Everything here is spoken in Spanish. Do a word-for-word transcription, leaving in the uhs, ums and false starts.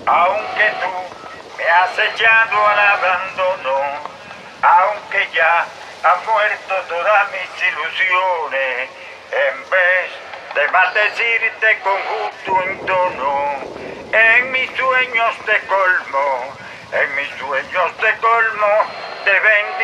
Aunque tú me has echado al abandono, aunque ya han muerto todas mis ilusiones, en vez de maldecirte con justo tono, en mis sueños te colmo, en mis sueños te colmo de bendiciones.